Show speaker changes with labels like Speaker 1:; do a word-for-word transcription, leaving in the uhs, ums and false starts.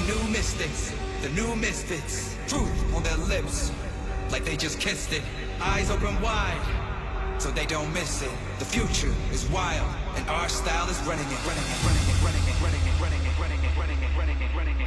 Speaker 1: new mystics, the new misfits. Truth on their lips, like they just kissed it. Eyes open wide, so they don't miss it. The future is wild, and our style is running it, running it, running it, running it, running it, running it, running it, running it, running it, running it.